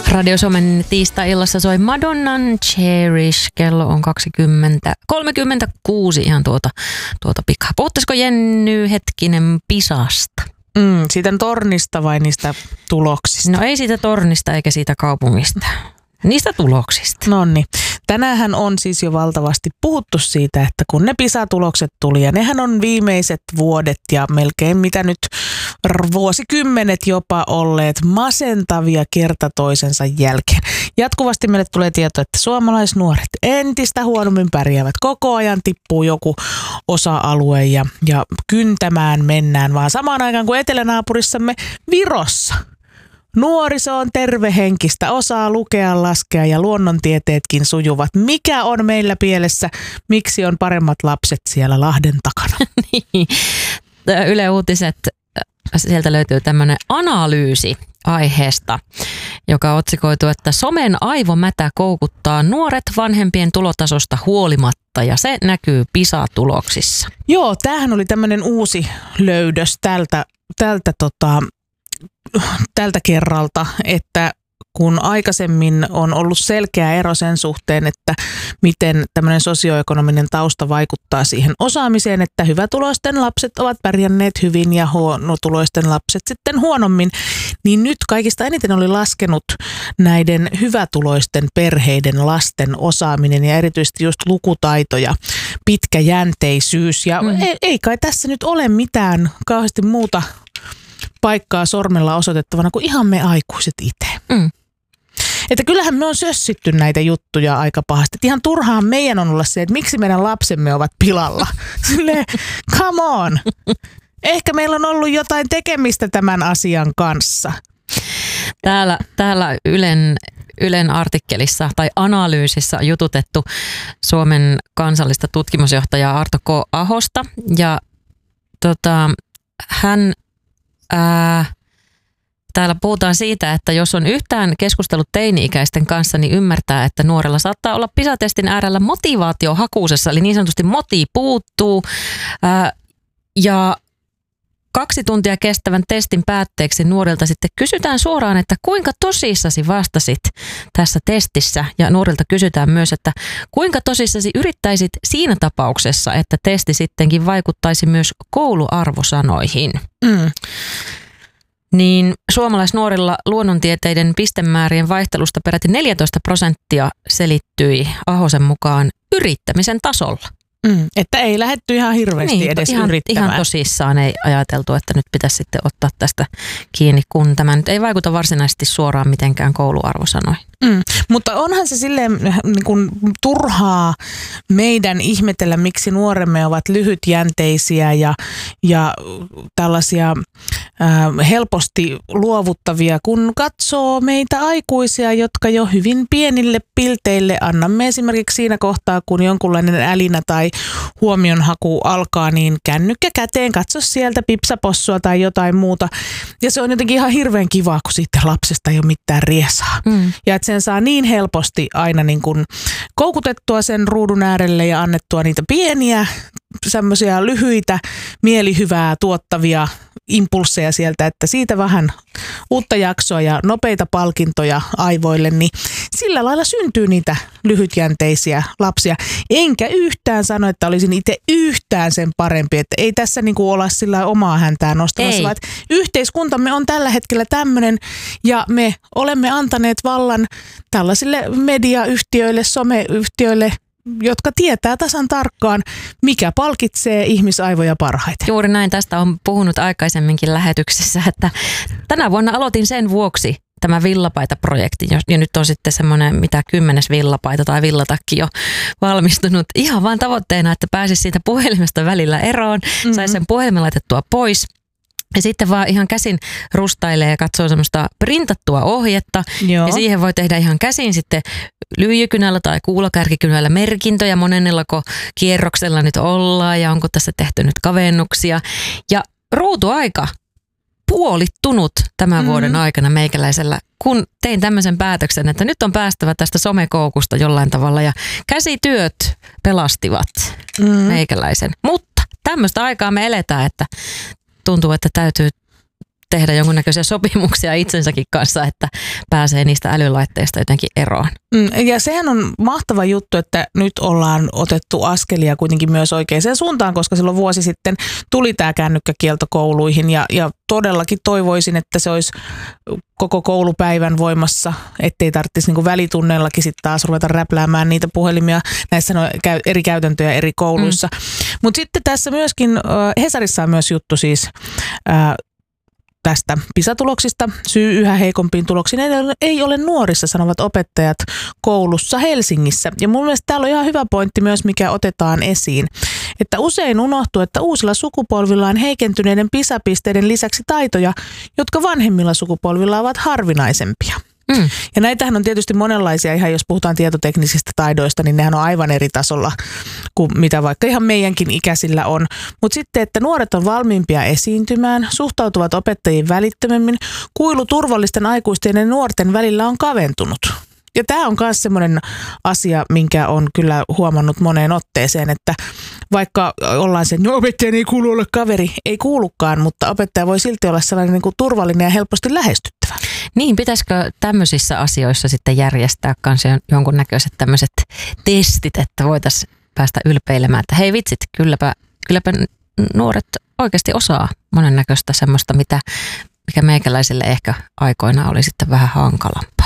Radio Suomen tiistai-illassa soi Madonnan Cherish. Kello on 20:36 ihan tuota pikaa. Puhuttaisiko Jenny hetkinen Pisasta? Siitä tornista vai niistä tuloksista? No ei siitä tornista eikä siitä kaupungista. Niistä tuloksista. Nonni. Tänäänhän on siis jo valtavasti puhuttu siitä, että kun ne PISA-tulokset tuli, ja nehän on viimeiset vuodet ja melkein mitä nyt vuosikymmenet jopa olleet masentavia kerta toisensa jälkeen. Jatkuvasti meille tulee tieto, että suomalaisnuoret entistä huonommin pärjäävät. Koko ajan tippuu joku osa-alue ja kyntämään mennään, vaan samaan aikaan kuin etelänaapurissamme Virossa. Nuoriso on tervehenkistä, osaa lukea, laskea ja luonnontieteetkin sujuvat. Mikä on meillä pielessä? Miksi on paremmat lapset siellä Lahden takana? Niin. Yle Uutiset, sieltä löytyy tämmöinen analyysi aiheesta, joka otsikoitu, että somen aivomätä koukuttaa nuoret vanhempien tulotasosta huolimatta, ja se näkyy PISA-tuloksissa. Joo, tämähän oli tämmöinen uusi löydös tältä kerralta, että kun aikaisemmin on ollut selkeä ero sen suhteen, että miten tämmöinen sosioekonominen tausta vaikuttaa siihen osaamiseen, että hyvätuloisten lapset ovat pärjänneet hyvin ja huonotuloisten lapset sitten huonommin, niin nyt kaikista eniten oli laskenut näiden hyvätuloisten perheiden lasten osaaminen ja erityisesti just lukutaito ja pitkäjänteisyys. Ja ei kai tässä nyt ole mitään kauheasti muuta paikkaa sormella osoitettavana kuin ihan me aikuiset itse. Että kyllähän me on sössitty näitä juttuja aika pahasti. Että ihan turhaan meidän on olla se, että miksi meidän lapsemme ovat pilalla. Silleen, come on. Ehkä meillä on ollut jotain tekemistä tämän asian kanssa. Täällä Ylen artikkelissa tai analyysissä jututettu Suomen kansallista tutkimusjohtajaa Arto K. Ahosta. Ja hän... Täällä puhutaan siitä, että jos on yhtään keskustellut teini-ikäisten kanssa, niin ymmärtää, että nuorella saattaa olla PISA-testin äärellä motivaatio hakuusessa, eli niin sanotusti moti puuttuu. Ja 2 tuntia kestävän testin päätteeksi nuorilta sitten kysytään suoraan, että kuinka tosissasi vastasit tässä testissä. Ja nuorilta kysytään myös, että kuinka tosissasi yrittäisit siinä tapauksessa, että testi sittenkin vaikuttaisi myös kouluarvosanoihin. Niin suomalaisnuorilla luonnontieteiden pistemäärien vaihtelusta peräti 14% selittyi Ahosen mukaan yrittämisen tasolla. Että ei lähdetty ihan hirveästi edes yrittämään. Ihan tosissaan ei ajateltu, että nyt pitäisi sitten ottaa tästä kiinni, kun tämä nyt ei vaikuta varsinaisesti suoraan mitenkään kouluarvosanoihin. Mutta onhan se silleen niin kuin turhaa meidän ihmetellä, miksi nuoremme ovat lyhytjänteisiä ja tällaisia helposti luovuttavia, kun katsoo meitä aikuisia, jotka jo hyvin pienille pilteille annamme esimerkiksi siinä kohtaa, kun jonkunlainen älinä tai huomionhaku alkaa, niin kännykkä käteen, katso sieltä pipsapossua tai jotain muuta. Ja se on jotenkin ihan hirveän kivaa, kun siitä lapsesta ei ole mitään riesaa. Ja että sen saa niin helposti aina niin kuin koukutettua sen ruudun äärelle ja annettua niitä pieniä, semmoisia lyhyitä, mielihyvää tuottavia impulsseja sieltä, että siitä vähän uutta jaksoa ja nopeita palkintoja aivoille, niin sillä lailla syntyy niitä lyhytjänteisiä lapsia. Enkä yhtään sano, että olisin itse yhtään sen parempi, että ei tässä niinku olla sillä omaa häntää nostamassa, vaan yhteiskuntamme on tällä hetkellä tämmöinen ja me olemme antaneet vallan tällaisille mediayhtiöille, someyhtiöille, jotka tietää tasan tarkkaan, mikä palkitsee ihmisaivoja parhaiten. Juuri näin, tästä on puhunut aikaisemminkin lähetyksessä, että tänä vuonna aloitin sen vuoksi tämä villapaita-projekti, ja nyt on sitten semmoinen 10. villapaita tai villatakki jo valmistunut ihan vaan tavoitteena, että pääsisi siitä puhelimesta välillä eroon, saisi sen puhelimen laitettua pois. Ja sitten vaan ihan käsin rustailee ja katsoo semmoista printattua ohjetta. Joo. Ja siihen voi tehdä ihan käsin sitten lyijykynällä tai kuulokärkikynällä merkintöjä, monennellako kierroksella nyt ollaan ja onko tässä tehty nyt kavennuksia. Ja ruutuaika puolittunut tämän vuoden aikana meikäläisellä, kun tein tämmöisen päätöksen, että nyt on päästävä tästä somekoukusta jollain tavalla ja käsityöt pelastivat meikäläisen. Mutta tämmöistä aikaa me eletään, että tuntuu, että täytyy tehdä jonkunnäköisiä sopimuksia itsensäkin kanssa, että pääsee niistä älylaitteista jotenkin eroon. Ja sehän on mahtava juttu, että nyt ollaan otettu askelia kuitenkin myös oikeaan suuntaan, koska silloin vuosi sitten tuli tämä kännykkäkielto kouluihin ja todellakin toivoisin, että se olisi koko koulupäivän voimassa, ettei tarvitsisi niin välitunneillakin sitten taas ruveta räpläämään niitä puhelimia. Näissä on eri käytäntöjä eri kouluissa. Mutta sitten tässä myöskin, Hesarissa on myös juttu siis tästä PISA-tuloksista. Syy yhä heikompiin tuloksiin ei ole nuorissa, sanovat opettajat koulussa Helsingissä. Ja mun mielestä täällä on ihan hyvä pointti myös, mikä otetaan esiin. Että usein unohtuu, että uusilla sukupolvilla on heikentyneiden PISA-pisteiden lisäksi taitoja, jotka vanhemmilla sukupolvilla ovat harvinaisempia. Ja näitähän on tietysti monenlaisia, ihan jos puhutaan tietoteknisistä taidoista, niin nehän on aivan eri tasolla kuin mitä vaikka ihan meidänkin ikäisillä on. Mutta sitten, että nuoret on valmiimpia esiintymään, suhtautuvat opettajiin välittömämmin, kuilu turvallisten aikuisten ja nuorten välillä on kaventunut. Ja tämä on myös semmoinen asia, minkä on kyllä huomannut moneen otteeseen, että vaikka ollaan sen, että opettajan ei kuulu olla kaveri, ei kuulukaan, mutta opettaja voi silti olla sellainen niin kuin turvallinen ja helposti lähestyttävä. Niin, pitäisikö tämmöisissä asioissa sitten järjestää kanssa jonkunnäköiset tämmöiset testit, että voitaisiin päästä ylpeilemään, että hei vitsit, kylläpä nuoret oikeasti osaa monennäköistä semmoista, mikä meikäläisille ehkä aikoina oli sitten vähän hankala.